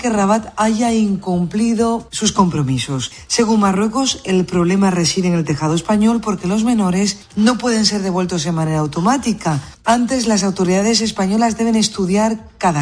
que Rabat haya incumplido sus compromisos. Según Marruecos, el problema reside en el tejado español porque los menores no pueden ser devueltos de manera automática. Antes, las autoridades españolas deben estudiar cada